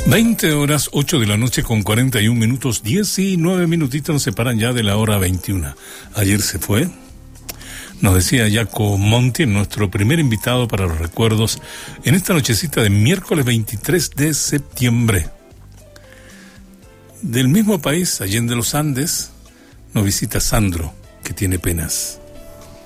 20 horas, 8 de la noche con 41 minutos, 19 minutitos nos separan ya de la hora 21. Ayer se fue, nos decía Jaco Monti, nuestro primer invitado para los recuerdos, en esta nochecita de miércoles 23 de septiembre. Del mismo país, Allende los Andes, nos visita Sandro, que tiene penas.